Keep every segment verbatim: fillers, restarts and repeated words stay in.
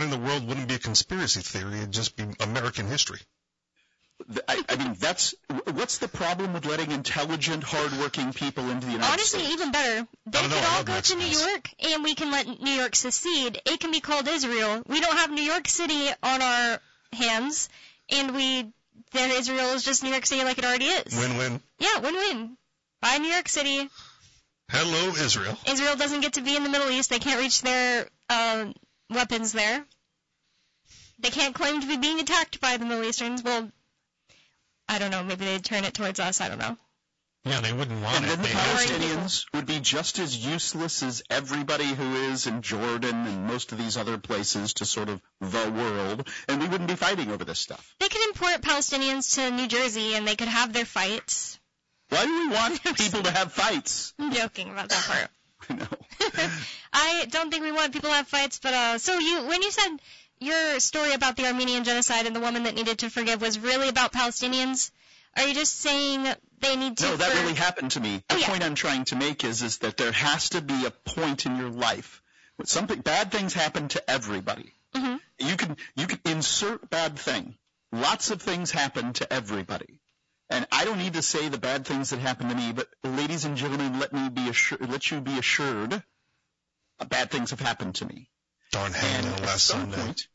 in the world wouldn't be a conspiracy theory. It'd just be American history. I, I mean, that's what's the problem with letting intelligent, hardworking people into the United Honestly, States? Honestly, even better. They no, could no, all go to New York, and we can let New York secede. It can be called Israel. We don't have New York City on our hands, and we then Israel is just New York City like it already is. Win-win. Yeah, win-win. Buy New York City. Hello, Israel. Israel doesn't get to be in the Middle East. They can't reach their uh, weapons there. They can't claim to be being attacked by the Middle Easterns. Well, I don't know. Maybe they'd turn it towards us. I don't know. Yeah, they wouldn't want and it. And then the they Palestinians would be just as useless as everybody who is in Jordan and most of these other places to sort of the world, and we wouldn't be fighting over this stuff. They could import Palestinians to New Jersey, and they could have their fights. Why do we want people to have fights? I'm joking about that part. I know. I don't think we want people to have fights, but uh, so you when you said your story about the Armenian genocide and the woman that needed to forgive was really about Palestinians, are you just saying they need to... No, that for... really happened to me. The oh, yeah. point I'm trying to make is, is that there has to be a point in your life when something bad things happen to everybody. Mm-hmm. You can you can insert bad thing. Lots of things happen to everybody. And I don't need to say the bad things that happen to me, but ladies and gentlemen, let me be assured, let you be assured, uh, bad things have happened to me. Darn hanging and last at some Sunday. point,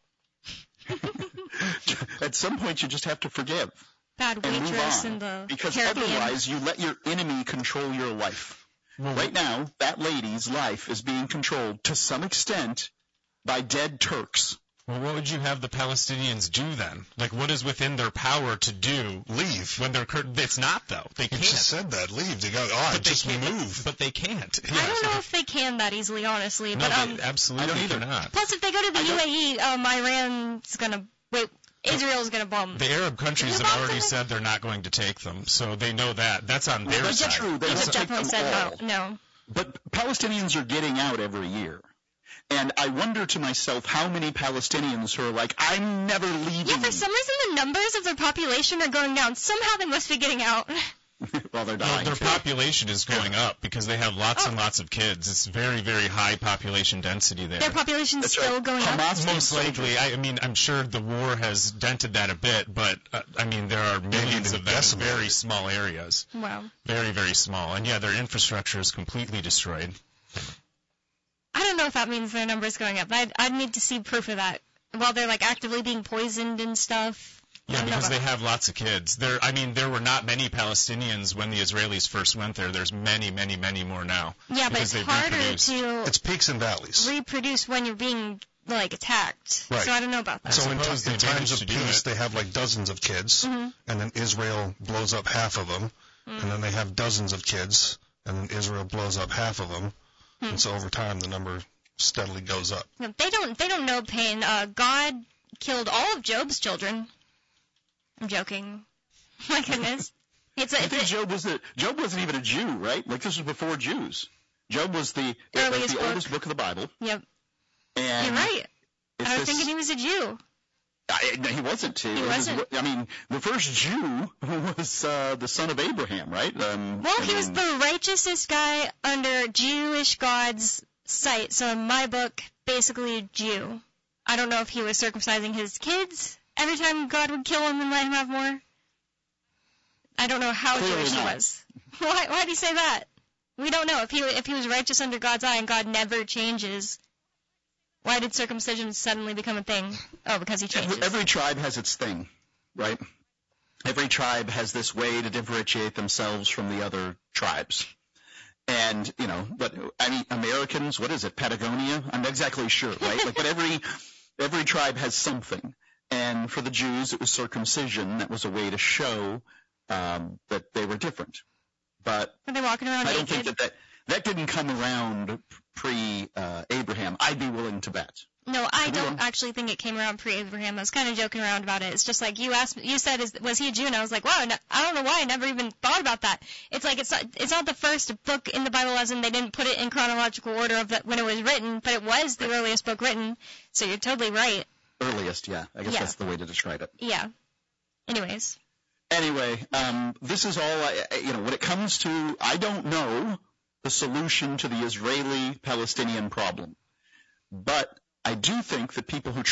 at some point, you just have to forgive. Bad and waitress move on, in the because Caribbean. Otherwise, you let your enemy control your life. Well, right now, that lady's life is being controlled to some extent by dead Turks. Well, what would you have the Palestinians do then? Like, what is within their power to do? Leave. When they're cur- it's not though. They You can't. just said that. Leave. They go, all right, but just they can't, move. But they can't. Yeah, I don't so know if they can that easily, honestly. No, but um, they absolutely I don't either. cannot. plus, if they go to the I U A E, um, Iran's gonna wait. Israel's gonna bomb. The Arab countries You have bomb already them? said they're not going to take them, so they know that. That's on their That's side. true. They They won't just take definitely them said all. no. No. But Palestinians are getting out every year. And I wonder to myself how many Palestinians who are like, I'm never leaving. Yeah, for some reason the numbers of their population are going down. Somehow they must be getting out. Well, they're Well, dying. their population is going up because they have lots Oh. and lots of kids. It's very, very high population density there. Their population's That's still right. going up. Hamas Most likely, I, I mean, I'm sure the war has dented that a bit, but uh, I mean, there are millions even of them in decimated. very small areas. Wow. Very, very small. And yeah, their infrastructure is completely destroyed. I don't know if that means their numbers going up. I'd, I'd need to see proof of that. While they're like actively being poisoned and stuff. I Yeah, don't know because they about- have lots of kids. There, I mean, there were not many Palestinians when the Israelis first went there. There's many, many, many more now. Yeah, but because it's they've harder reproduced. to It's peaks and valleys. reproduce when you're being like attacked. Right. So I don't know about that. So in, suppose t- in they times managed of to do peace, it. they have like dozens of kids, Mhm. and then Israel blows up half of them, Mm. and then they have dozens of kids, and then Israel blows up half of them, Hmm. and so over time the number steadily goes up. No, They don't. They don't know pain. Uh, God killed all of Job's children. I'm joking. My goodness. It's a, I it's think a, Job was the Job wasn't even a Jew, right? Like this was before Jews. Job was the like Earliest the book. oldest book of the Bible. Yep. And You're right. it's I was this- thinking he was a Jew. I, no, he wasn't. He, was- wasn't. I mean, the first Jew was uh, the son of Abraham, right? Um, Well, I he was mean, the righteousest guy under Jewish God's sight. So in my book, basically a Jew. I don't know if he was circumcising his kids every time God would kill him and let him have more. I don't know how Clearly Jewish not. he was. Why? Why do you say that? We don't know if he if he was righteous under God's eye and God never changes. Why did circumcision suddenly become a thing? Oh, because he changes. Every, every tribe has its thing, right? Every tribe has this way to differentiate themselves from the other tribes. And, you know, but I mean, Americans, what is it, Patagonia? I'm not exactly sure, right? Like, but every every tribe has something. And for the Jews, it was circumcision. That was a way to show um, that they were different. But Are they walking around I don't naked? think that that, that didn't come around pre-Abraham. I'd be willing to bet. No, I Come don't on. actually think it came around pre-Abraham. I was kind of joking around about it. It's just like you asked, you said, is, was he a Jew? And I was like, wow, no, I don't know why. I never even thought about that. It's like it's not, it's not the first book in the Bible, as in they didn't put it in chronological order of the, when it was written, but it was the earliest book written. So you're totally right. Earliest, yeah. I guess Yeah. that's the way to describe it. Yeah. Anyways. Anyway, um, this is all, I, I- you know, when it comes to, I don't know the solution to the Israeli-Palestinian problem. But I do think that people who